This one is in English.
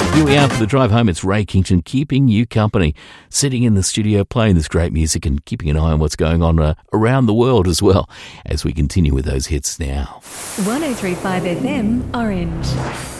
Here we are for the drive home. It's Ray Kington keeping you company, sitting in the studio playing this great music and keeping an eye on what's going on around the world as well as we continue with those hits now. 103.5 FM Orange.